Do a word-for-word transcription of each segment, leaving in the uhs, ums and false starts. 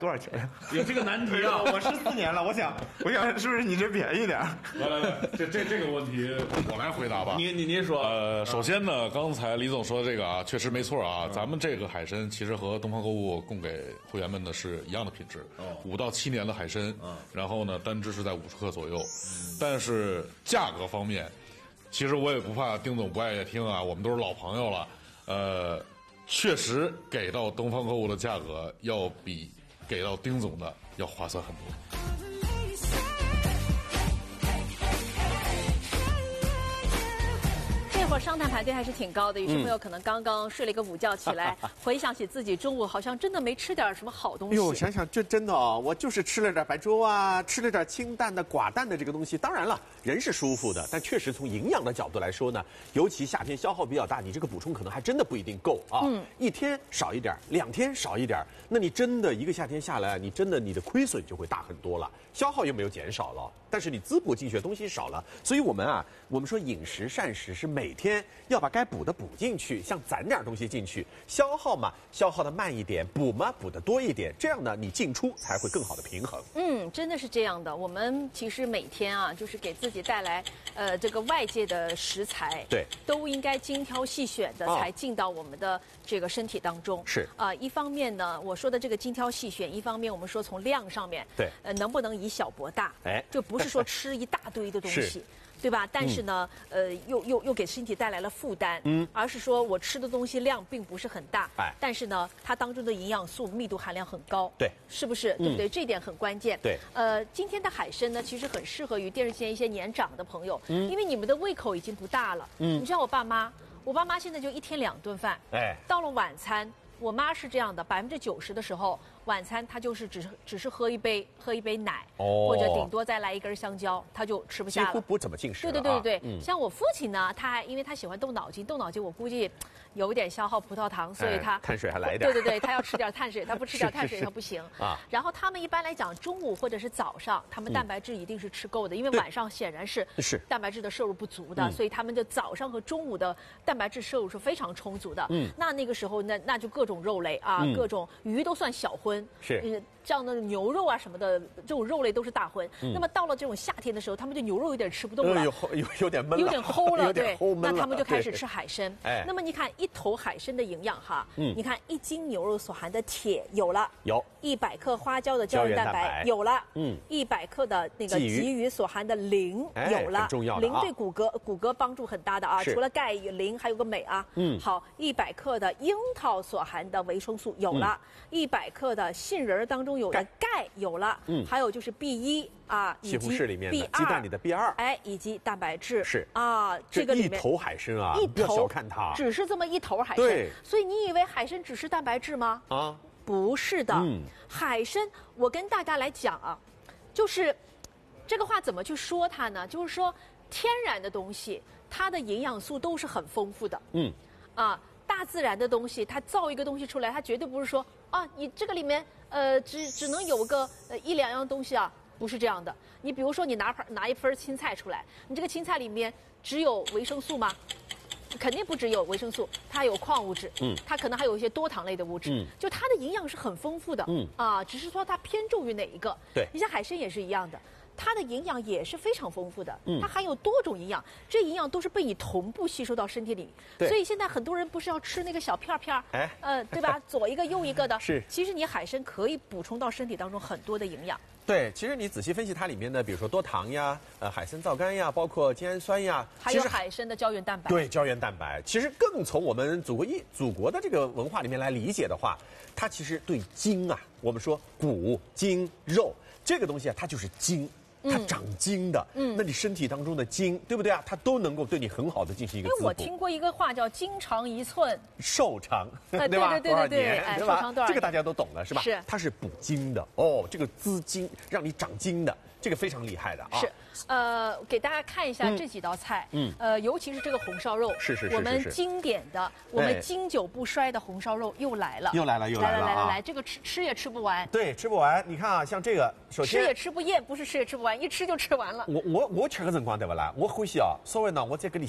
多少钱呀？ 有这个难题啊！ 我十四年了，我想，我想是不是你这便宜点？ 来来来，这这这个问题我来回答吧。 您您您说， 呃，首先呢，刚才李总说的这个啊，确实没错啊。咱们这个海参其实和东方购物供给会员们的是一样的品质，五到七年的海参，然后呢，单只是在五十克左右。但是价格方面，其实我也不怕丁总不爱听啊，我们都是老朋友了。呃，确实给到东方购物的价格要比给到丁总的要划算很多。 这会儿商谈排队还是挺高的，有些朋友可能刚刚睡了一个午觉起来，回想起自己中午好像真的没吃点什么好东西。 哟，想想这真的哦，我就是吃了点白粥啊，吃了点清淡的、寡淡的这个东西。当然了，人是舒服的，但确实从营养的角度来说呢，尤其夏天消耗比较大，你这个补充可能还真的不一定够啊。嗯，一天少一点，两天少一点，那你真的一个夏天下来，你真的你的亏损就会大很多了。消耗又没有减少了，但是你滋补进去的东西少了，所以我们啊，我们说饮食膳食是每天要把该补的补进去，像攒点东西进去，消耗嘛消耗的慢一点，补嘛补的多一点，这样呢你进出才会更好的平衡。 嗯，真的是这样的。我们其实每天啊，就是给自己带来呃这个外界的食材， 对， 都应该精挑细选的才进到我们的这个身体当中。 是啊、呃，一方面呢，我说的这个精挑细选，一方面我们说从量上面， 对， 呃，能不能以小博大？ 哎， 就不是说吃一大堆的东西。 是对吧？但是呢，嗯、呃，又又又给身体带来了负担，嗯，而是说我吃的东西量并不是很大， 哎， 但是呢，它当中的营养素密度含量很高， 对， 是不是？对不对？这一点很关键。 对， 呃，今天的海参呢，其实很适合于电视前一些年长的朋友，嗯，因为你们的胃口已经不大了，嗯，你像我爸妈，我爸妈现在就一天两顿饭， 哎， 到了晚餐。我妈是这样的，百分之九十的时候，晚餐她就是只是只是喝一杯喝一杯奶，哦，或者顶多再来一根香蕉，她就吃不下了， 几乎不怎么进食了。 对对对对对， 嗯、 像我父亲呢，他还因为他喜欢动脑筋，动脑筋我估计有点消耗葡萄糖，所以他、 哎、碳水还来一点。 对对对，他要吃点碳水，他不吃点碳水他不行啊。 然后他们一般来讲，中午或者是早上，他们蛋白质一定是吃够的，嗯、因为晚上显然是是蛋白质的摄入不足的，嗯、所以他们的早上和中午的蛋白质摄入是非常充足的。嗯，那那个时候那那就各种肉类啊。嗯各种鱼都算小荤， 是， 嗯，这样的牛肉啊什么的，这种肉类都是大荤。嗯、那么到了这种夏天的时候，他们对牛肉有点吃不动了， 呃、有有有点闷了， 有点齁了，对， 齁那他们就开始吃海参。 哎， 那么你看一头海参的营养哈，嗯，你看一斤牛肉所含的铁有了， 有， 一百克花椒的胶原蛋白有了， 嗯， 一百克的那个鲫鱼所含的磷有了， 很重要的磷对骨骼骨骼帮助很大的啊，除了钙，磷还有个镁啊，嗯，好，一百克的樱桃所含的维生素有了。一百克的杏仁当中有的钙有了，嗯，还有就是 B 一啊，以及 B 二， 鸡蛋里的 B 二， 哎，以及蛋白质是啊，这个里面一头海参啊， 一不要小看它， 只是这么一头海参， 对， 所以你以为海参只是蛋白质吗？ 啊， 不是的，嗯，海参，我跟大家来讲啊，就是这个话怎么去说它呢？就是说天然的东西，它的营养素都是很丰富的，嗯，啊。大自然的东西，它造一个东西出来，它绝对不是说啊，你这个里面呃只只能有个呃一两样东西啊，不是这样的。你比如说你拿盘拿一盆青菜出来，你这个青菜里面只有维生素吗？肯定不只有维生素，它有矿物质，嗯，它可能还有一些多糖类的物质，嗯，就它的营养是很丰富的，嗯啊，只是说它偏重于哪一个。 对， 你像海参也是一样的。它的营养也是非常丰富的，嗯，它含有多种营养，这营养都是被你同步吸收到身体里。 对， 所以现在很多人不是要吃那个小片片，哎，呃，对吧？左一个右一个的， 是。 其实你海参可以补充到身体当中很多的营养。 对，其实你仔细分析它里面的，比如说多糖呀，呃，海参皂苷呀，包括精氨酸呀， 还有海参的胶原蛋白。 对，胶原蛋白，其实更从我们祖国一祖国的这个文化里面来理解的话，它其实对筋啊，我们说骨、筋、肉这个东西啊，它就是筋。它长筋的，嗯，那你身体当中的筋，对不对啊？它都能够对你很好的进行一个滋补。 因为我听过一个话叫“筋长一寸， 寿长”， 对吧？ 对对对对，哎， 对吧？这个大家都懂了，是吧？ 是， 它是补筋的哦，这个滋筋，让你长筋的，这个非常厉害的啊。 是，呃，给大家看一下这几道菜，嗯，呃，尤其是这个红烧肉， 是是是， 我们经典的，我们经久不衰的红烧肉又来了， 又来了，又来了， 来来来来，这个吃吃也吃不完， 对，吃不完。你看啊，像这个，首先吃也吃不厌，不是吃也吃不完，一吃就吃完。 我我我吃个辰光对不啦？我欢喜啊，稍微呢，我再跟里向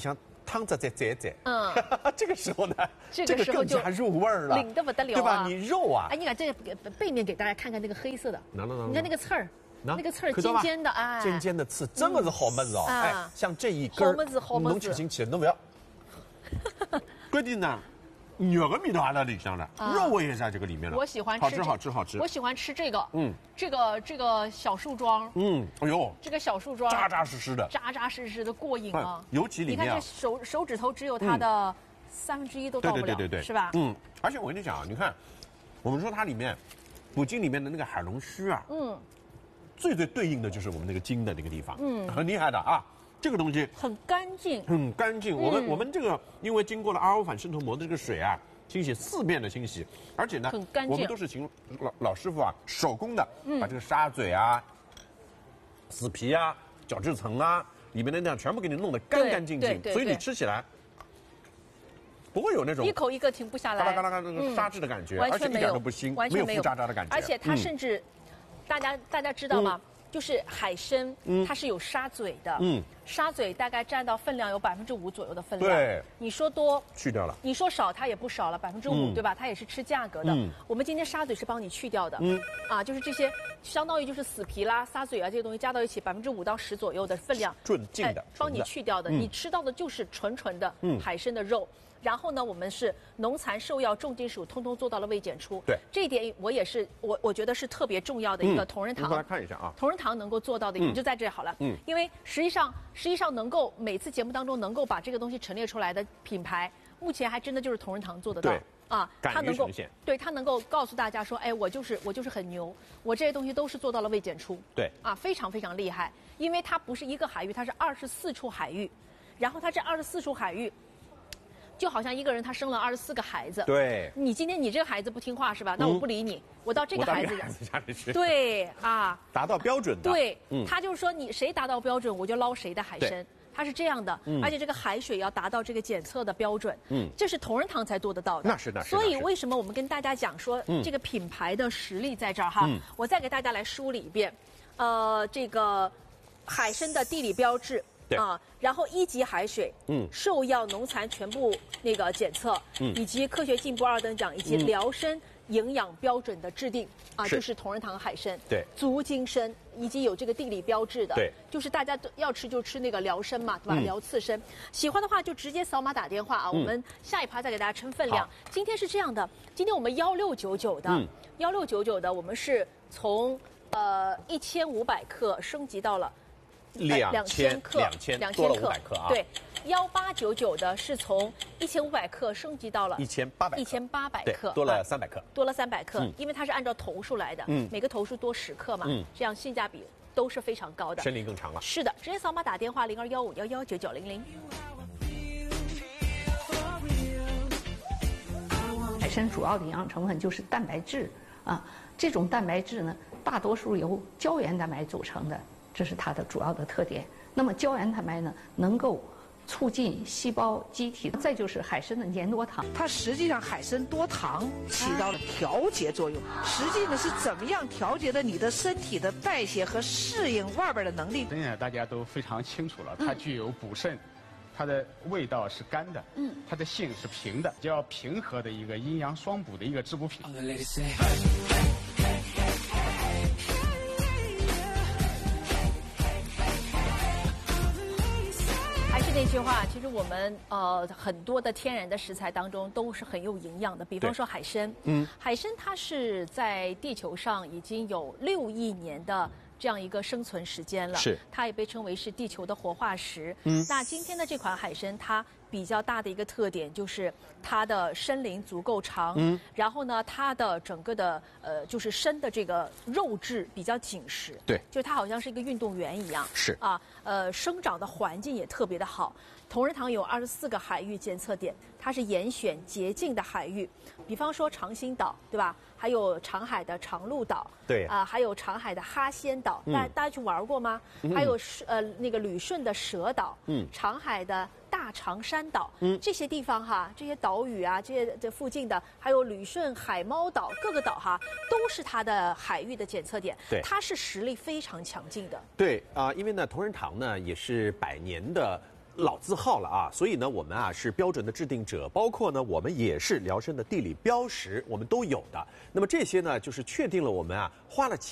汤子在在在， 嗯， 这个时候呢， 这个时候就更加入味儿了， 领得不得了啊， 对吧？你肉啊， 哎，你看这个背面给大家看看那个黑色的， 能能能， 你看那个刺儿。那个刺儿尖尖的，哎， 尖尖的刺，真的是好么子哦！哎，像这一根， 好么子好么子， 侬吃进去，侬不要。关键呢，肉的味道还在里向了，肉味也在这个里面了。 我喜欢吃， 好吃好吃好吃。 我喜欢吃这个， 嗯， 这个这个小树桩， 嗯，哎呦， 这个小树桩扎扎实实的， 扎扎实实的过瘾啊！ 尤其里面， 你看这手手指头只有它的三分之一都到不了， 对对对对， 是吧？ 嗯，而且我跟你讲啊，你看，我们说它里面，补筋里面的那个海龙须啊，嗯。最最对应的就是我们那个筋的那个地方，嗯，很厉害的啊，这个东西很干净， 很干净。我们我们这个因为经过了 R O 反渗透膜的这个水啊，清洗四遍的清洗，而且呢， 很干净。 我们都是请老老师傅啊，手工的，把这个沙嘴啊、死皮啊、角质层啊里面的那样全部给你弄得干干净净，所以你吃起来不会有那种一口一个停不下来， 嘎啦嘎啦嘎啦那个沙质的感觉，而且一点都不腥， 完全没有糊渣渣的感觉， 而且它甚至。大家大家知道吗？嗯、就是海参，嗯、它是有沙嘴的，嗯，沙嘴大概占到分量有百分之五左右的分量。 对， 你说多去掉了， 你说少它也不少了，百分之五，对吧？它也是吃价格的。嗯、我们今天沙嘴是帮你去掉的，嗯，啊，就是这些，相当于就是死皮啦、沙嘴啊这些东西加到一起，百分之五到十左右的分量， 纯净的， 帮你去掉的。你吃到的就是纯纯的海参的肉。然后呢，我们是农残、兽药、重金属，通通做到了未检出。 对， 这一点我也是我我觉得是特别重要的一个同仁堂。 我们来看一下啊， 同仁堂能够做到的也就在这好了。嗯，因为实际上实际上能够每次节目当中能够把这个东西陈列出来的品牌，目前还真的就是同仁堂做得到。 对啊，他能够对他能够告诉大家说，哎，我就是我就是很牛，我这些东西都是做到了未检出。 对， 啊，非常非常厉害，因为它不是一个海域，它是二十四处海域，然后它这二十四处海域。就好像一个人他生了二十四个孩子， 对， 你今天你这个孩子不听话是吧？那我不理你，嗯、我到这个孩子家里去， 对啊， 达到标准的， 对，嗯、他就是说你谁达到标准，我就捞谁的海参，他是这样的，嗯、而且这个海水要达到这个检测的标准，嗯，这是同仁堂才做得到的， 那是那是。 所以为什么我们跟大家讲说、嗯、这个品牌的实力在这儿哈？嗯、我再给大家来梳理一遍，呃，这个海参的地理标志。啊，然后一级海水，嗯，兽药、农残全部那个检测，嗯，以及科学进步二等奖，以及辽参营养标准的制定，啊，就是同仁堂海参， 对， 足金参，以及有这个地理标志的， 对， 就是大家都要吃就吃那个辽参嘛，对吧？辽刺参，喜欢的话就直接扫码打电话啊，我们下一趴再给大家称分量。今天是这样的，今天我们幺六九九的，幺六九九的，我们是从呃一千五百克升级到了。 两千克， 两千多了五百克啊！ 对，幺八九九的是从一千五百克升级到了一千八百， 一千八百克， 多了三百克， 多了三百克，因为它是按照头数来的，嗯，每个头数多十克嘛，嗯，这样性价比都是非常高的， 生龄更长了。 是的，直接扫码打电话零二幺五幺幺九九零零。 海参主要的营养成分就是蛋白质啊，这种蛋白质呢，大多数由胶原蛋白组成的。这是它的主要的特点。那么胶原蛋白呢，能够促进细胞机体。再就是海参的粘多糖， 它实际上海参多糖起到了调节作用。实际呢是怎么样调节的你的身体的代谢和适应外边的能力？ 现在大家都非常清楚了，它具有补肾，它的味道是甘的，嗯，它的性是平的，比较平和的一个阴阳双补的一个滋补品。 那句话，其实我们呃很多的天然的食材当中都是很有营养的，比方说海参，嗯，海参它是在地球上已经有六亿年的这样一个生存时间了， 是， 它也被称为是地球的活化石。嗯，那今天的这款海参，它比较大的一个特点就是它的身龄足够长，嗯，然后呢，它的整个的呃就是身的这个肉质比较紧实， 对， 就是它好像是一个运动员一样， 是啊，呃，生长的环境也特别的好。同仁堂有二十四个海域检测点，它是严选洁净的海域，比方说长兴岛，对吧？还有长海的长鹿岛， 对啊、呃，还有长海的哈仙岛，大、嗯、大家去玩过吗？嗯、还有呃那个旅顺的蛇岛，嗯，长海的大长山岛，嗯，这些地方哈，这些岛屿啊，这些这附近的，还有旅顺海猫岛各个岛哈，都是它的海域的检测点， 对， 它是实力非常强劲的。 对啊、呃，因为呢，同仁堂呢也是百年的。 老字号了啊，所以呢，我们啊是标准的制定者，包括呢，我们也是辽参的地理标识，我们都有的。那么这些呢，就是确定了我们啊花了钱。